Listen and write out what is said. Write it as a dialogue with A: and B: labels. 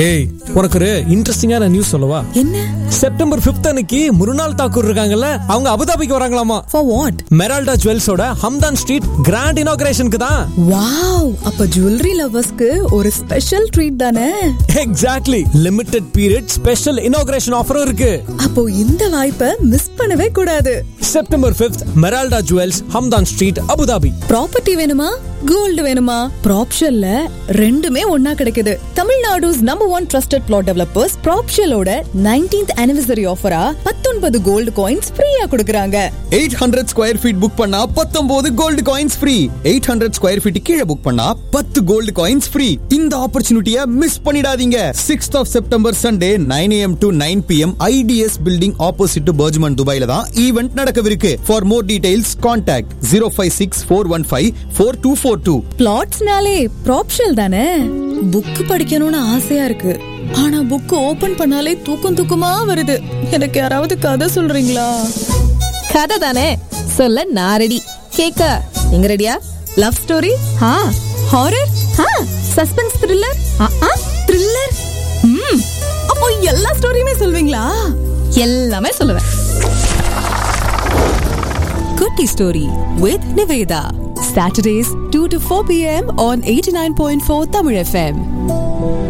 A: ஏய், உனக்கு ஒரு இன்ட்ரெஸ்டிங்கான நியூஸ் சொல்லவா?
B: என்ன?
A: செப்டம்பர் 5th அன்னைக்கு முருனால் தாக்கூர் இருக்காங்கல்ல, அவங்க அபுதாபிக்கு வராங்களாமா.
B: For what?
A: Meralda ஜுவல்ஸோட Hamdan street grand இனாகிரேஷனுக்கு தான்.
B: வாவ், அப்ப ஜுவல்லரி லவர்ஸ்க்கு ஒரு ஸ்பெஷல் ட்ரீட் தானே.
A: Exactly, limited period special inauguration ஆஃபரும் இருக்கு.
B: அப்போ இந்த வாய்ப்பை மிஸ் பண்ணவே கூடாது.
A: September 5th Meralda jewels, Hamdan street, Abu Dhabi.
B: Property வேணுமா, கோல்டு வேணுமா? ப்ராப்ஷல்ல ரெண்டுமே ஒன்னா கிடைக்குது. Tamil Nadu's number 1 trusted plot developers ப்ராப்ஷலோட 19th anniversary ஆஃபரா 19 gold coins ஃப்ரீயா கொடுக்கறாங்க.
C: 800 ஸ்கொயர் ஃபீட் புக் பண்ணா 19 gold coins free. 800 square feet கீழ புக் பண்ணா 10 கோல்டு காயின்ஸ் ஃப்ரீ. இந்த ஆப்பர்ச்சுனிட்டியை மிஸ் பண்ணிடாதீங்க. 6th of September Sunday 9 AM to 9 PM IDS building opposite to Bergman Dubaiல தான் event நடக்கவிருக்கு. For more details contact 056-415-4242.
B: பிளாட்ஸ்னாலே ப்ராப்ஷல் தானே. புக் படிக்கணும்னு ஆசையா இருக்கு, ஆனா புக் ஓபன் பண்ணாலே தூக்கமா வருது. எனக்கு யாராவது கதை சொல்றீங்களா? கதை தானே சொல்ல நான் ரெடி. கேக்க நீங்க ரெடியா? Love story, horror, suspense, thriller, thriller. அப்போ எல்லா ஸ்டோரியுமே சொல்வீங்களா? எல்லாமே சொல்லுவேன். குட்டி story with Niveda. Saturdays 2 to 4 PM on 89.4 Tamil FM.